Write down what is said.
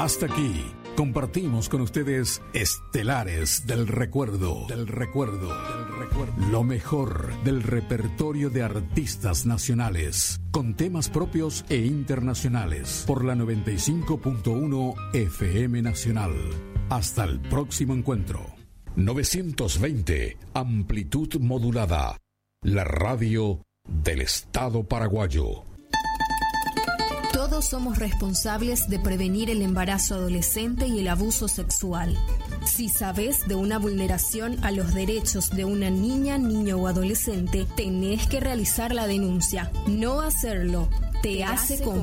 Hasta aquí compartimos con ustedes Estelares del Recuerdo. Lo mejor del repertorio de artistas nacionales, con temas propios e internacionales, por la 95.1 FM Nacional. Hasta el próximo encuentro. 920, amplitud modulada. La radio del Estado paraguayo. Todos somos responsables de prevenir el embarazo adolescente y el abuso sexual. Si sabes de una vulneración a los derechos de una niña, niño o adolescente, tenés que realizar la denuncia. No hacerlo te hace